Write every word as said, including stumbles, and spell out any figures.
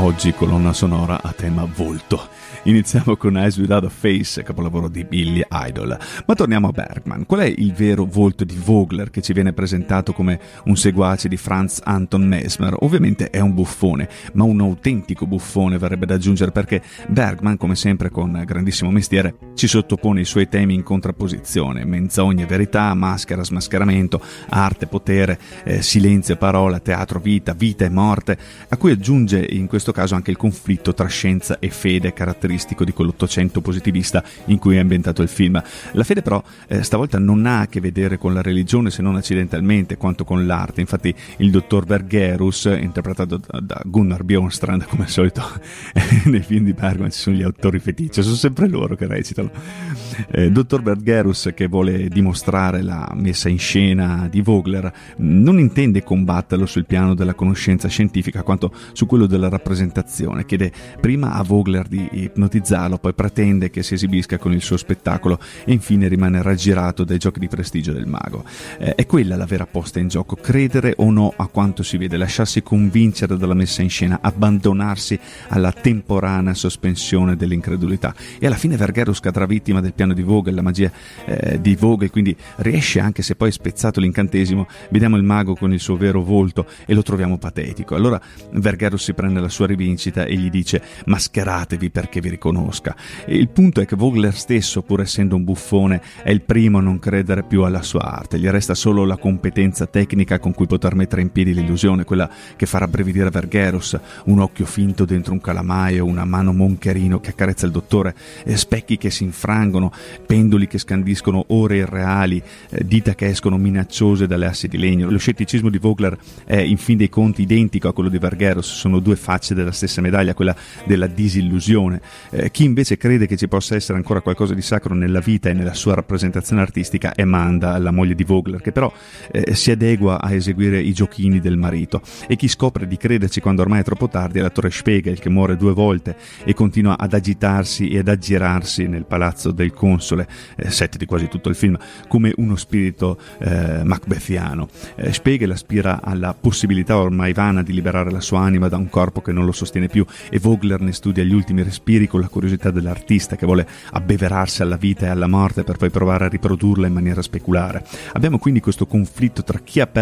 Oggi colonna sonora a tema volto. Iniziamo con Eyes Without a Face, capolavoro di Billy Idol. Ma torniamo a Bergman. Qual è il vero volto di Vogler che ci viene presentato come un seguace di Franz Anton Mesmer? Ovviamente è un buffone, ma un autentico buffone verrebbe da aggiungere, perché Bergman, come sempre con grandissimo mestiere, ci sottopone i suoi temi in contrapposizione: menzogne e verità, maschera, smascheramento, arte, potere, eh, silenzio e parola, teatro, vita, vita e morte, a cui aggiunge in questo caso anche il conflitto tra scienza e fede, caratteristico di quell'Ottocento positivista in cui è ambientato il film. La fede però eh, stavolta non ha a che vedere con la religione, se non accidentalmente, quanto con l'arte. Infatti il dottor Vergerus, interpretato da, da Gunnar Bjornstrand, come al solito nei film di Bergman ci sono gli autori feticci, sono sempre loro che recitano. Eh, dottor Vergerus, che vuole dimostrare la messa in scena di Vogler, non intende combatterlo sul piano della conoscenza scientifica quanto su quello della rappresentazione. Chiede prima a Vogler di ipnotizzarlo, poi pretende che si esibisca con il suo spettacolo e infine rimane raggirato dai giochi di prestigio del mago. Eh, è quella la vera posta in gioco: credere o no a quanto si vede, lasciarsi convincere dalla messa in scena, abbandonarsi alla temporanea sospensione dell'incredulità. E alla fine Vergerus cadrà vittima del piano di Vogel, la magia eh, di Vogel, quindi riesce, anche se poi è spezzato l'incantesimo. Vediamo il mago con il suo vero volto e lo troviamo patetico. Allora Vergerus si prende la sua rivincita e gli dice: mascheratevi perché vi riconosca. E il punto è che Vogler stesso, pur essendo un buffone, è il primo a non credere più alla sua arte. Gli resta solo la competenza tecnica con cui poter mettere in piedi l'illusione, quella che fa rabbrividire Vergerus: un occhio finto dentro un calamaio, una mano moncherino che accarezza il dottore, eh, specchi che si infrangono, pendoli che scandiscono ore irreali, eh, dita che escono minacciose dalle assi di legno. Lo scetticismo di Vogler è in fin dei conti identico a quello di Vergerus, sono due facce della stessa medaglia, quella della disillusione. Eh, chi invece crede che ci possa essere ancora qualcosa di sacro nella vita e nella sua rappresentazione artistica è Manda, la moglie di Vogler, che però eh, si adegua a eseguire i giochini del marito. E chi scopre di crederci quando ormai è troppo tardi è l'attore Spiegel, che muore due volte e continua ad agitarsi e ad aggirarsi nel palazzo del console, eh, set di quasi tutto il film, come uno spirito eh, macbethiano. Eh, Spiegel aspira alla possibilità ormai vana di liberare la sua anima da un corpo che non lo sostiene più, e Vogler ne studia gli ultimi respiri con la curiosità dell'artista che vuole abbeverarsi alla vita e alla morte per poi provare a riprodurla in maniera speculare. Abbiamo quindi questo conflitto tra chi ha